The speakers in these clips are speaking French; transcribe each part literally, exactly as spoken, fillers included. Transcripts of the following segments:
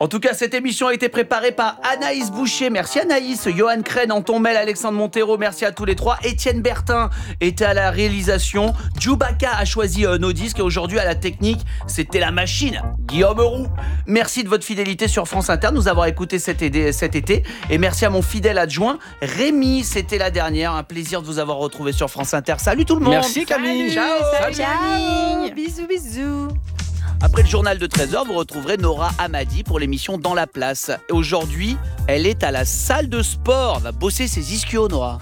En tout cas, cette émission a été préparée par Anaïs Boucher. Merci Anaïs. Johan Crène, Anton Mel, Alexandre Montero. Merci à tous les trois. Étienne Bertin était à la réalisation. Djoubaka a choisi euh, nos disques. Et aujourd'hui, à la technique, c'était la machine. Guillaume Roux. Merci de votre fidélité sur France Inter, nous avoir écoutés cet, été, cet été. Et merci à mon fidèle adjoint, Rémi. C'était la dernière. Un plaisir de vous avoir retrouvé sur France Inter. Salut tout le monde. Merci Camille. Ciao. Salut, Camille. Bisous, bisous. Après le journal de treize heures, vous retrouverez Nora Hamadi pour l'émission Dans la place. Et aujourd'hui, elle est à la salle de sport. Elle va bosser ses ischios, Nora.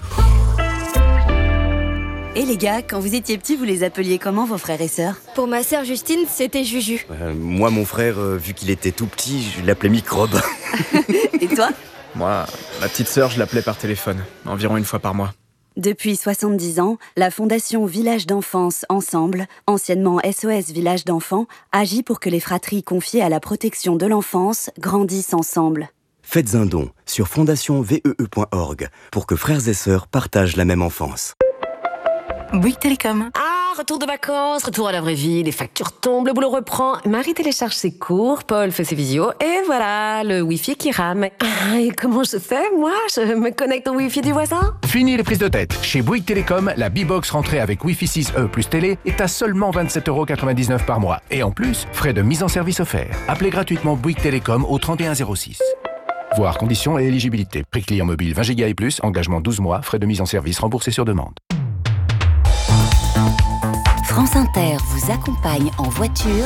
Et les gars, quand vous étiez petits, vous les appeliez comment vos frères et sœurs ? Pour ma sœur Justine, c'était Juju. Euh, moi, mon frère, euh, vu qu'il était tout petit, je l'appelais Microbe. Et toi ? Moi, ma petite sœur, je l'appelais par téléphone, environ une fois par mois. Depuis soixante-dix ans, la Fondation Village d'Enfance Ensemble, anciennement S O S Village d'Enfants, agit pour que les fratries confiées à la protection de l'enfance grandissent ensemble. Faites un don sur fondation v e e point org pour que frères et sœurs partagent la même enfance. Bouygues Télécom. Ah, retour de vacances, retour à la vraie vie, les factures tombent, le boulot reprend. Marie télécharge ses cours, Paul fait ses visios, et voilà, le Wi-Fi qui rame. Ah, et comment je fais, moi ? Je me connecte au Wi-Fi du voisin ? Fini les prises de tête. Chez Bouygues Télécom, la B-Box rentrée avec Wi-Fi six E plus télé est à seulement vingt-sept euros quatre-vingt-dix-neuf par mois. Et en plus, frais de mise en service offerts. Appelez gratuitement Bouygues Télécom au trente et un zéro six. Voir conditions et éligibilité. Prix client mobile vingt giga et plus, engagement douze mois, frais de mise en service remboursés sur demande. France Inter vous accompagne en voiture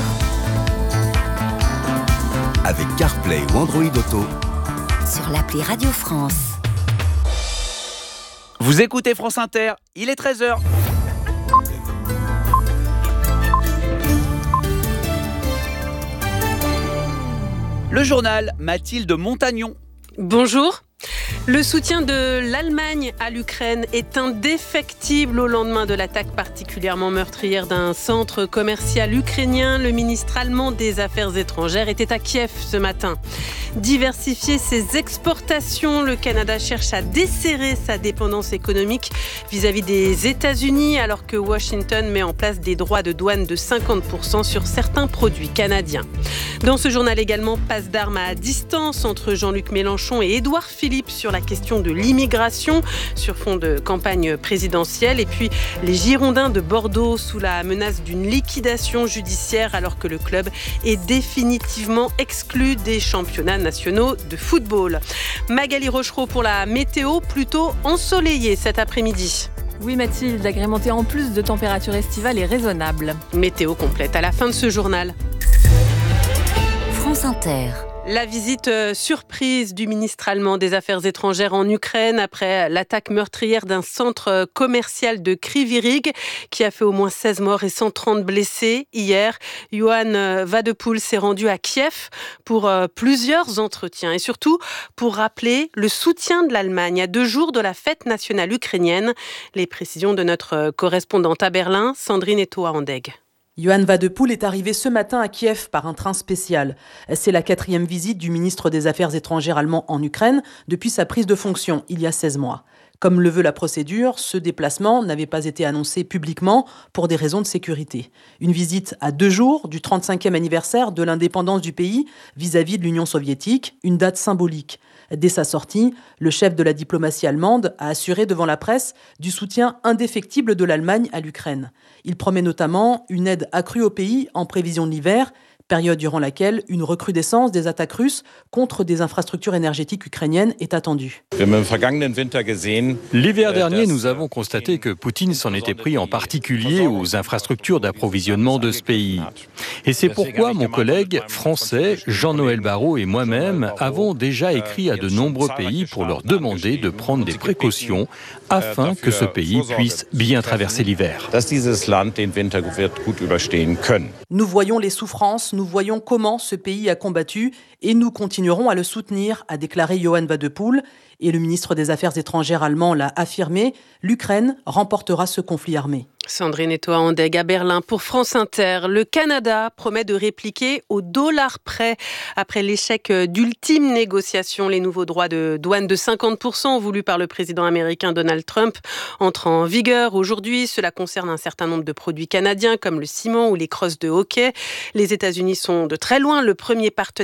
Avec CarPlay ou Android Auto. sur l'appli Radio France. Vous écoutez France Inter, il est treize heures. Le journal, Mathilde Montagnon. Bonjour. Le soutien de l'Allemagne à l'Ukraine est indéfectible au lendemain de l'attaque particulièrement meurtrière d'un centre commercial ukrainien. Le ministre allemand des Affaires étrangères était à Kiev ce matin. Diversifier ses exportations, le Canada cherche à desserrer sa dépendance économique vis-à-vis des États-Unis alors que Washington met en place des droits de douane de cinquante pour cent sur certains produits canadiens. Dans ce journal également, passe d'armes à distance entre Jean-Luc Mélenchon et Édouard Philippe sur la question de l'immigration sur fond de campagne présidentielle. Et puis les Girondins de Bordeaux sous la menace d'une liquidation judiciaire alors que le club est définitivement exclu des championnats nationaux de football. Magali Rochereau pour la météo, plutôt ensoleillée cet après-midi. Oui Mathilde, agrémentée en plus de température estivale et raisonnable. Météo complète à la fin de ce journal. France Inter. La visite euh, surprise du ministre allemand des Affaires étrangères en Ukraine après l'attaque meurtrière d'un centre euh, commercial de Kryvyi Rih qui a fait au moins seize morts et cent trente blessés. Hier, Johan euh, Wadepoul s'est rendu à Kiev pour euh, plusieurs entretiens et surtout pour rappeler le soutien de l'Allemagne à deux jours de la fête nationale ukrainienne. Les précisions de notre euh, correspondante à Berlin, Sandrine Etoa-Andeg. Johan Wadepoul est arrivé ce matin à Kiev par un train spécial. C'est la quatrième visite du ministre des Affaires étrangères allemand en Ukraine depuis sa prise de fonction, il y a seize mois. Comme le veut la procédure, ce déplacement n'avait pas été annoncé publiquement pour des raisons de sécurité. Une visite à deux jours du trente-cinquième anniversaire de l'indépendance du pays vis-à-vis de l'Union soviétique, une date symbolique. Dès sa sortie, le chef de la diplomatie allemande a assuré devant la presse du soutien indéfectible de l'Allemagne à l'Ukraine. Il promet notamment une aide accrue au pays en prévision de l'hiver, période durant laquelle une recrudescence des attaques russes contre des infrastructures énergétiques ukrainiennes est attendue. L'hiver dernier, nous avons constaté que Poutine s'en était pris en particulier aux infrastructures d'approvisionnement de ce pays. Et c'est pourquoi mon collègue français, Jean-Noël Barrot et moi-même avons déjà écrit à de nombreux pays pour leur demander de prendre des précautions afin que ce pays puisse bien traverser l'hiver. Nous voyons les souffrances, nous voyons comment ce pays a combattu et nous continuerons à le soutenir, a déclaré Johan Wadepoul. Et le ministre des Affaires étrangères allemand l'a affirmé, l'Ukraine remportera ce conflit armé. Sandrine Etoa-Andeg à Berlin pour France Inter. Le Canada promet de répliquer au dollar près. Après l'échec d'ultime négociation, les nouveaux droits de douane de cinquante pour cent voulus par le président américain Donald Trump entrent en vigueur aujourd'hui. Cela concerne un certain nombre de produits canadiens comme le ciment ou les crosses de hockey. Les États-Unis sont de très loin le premier partenaire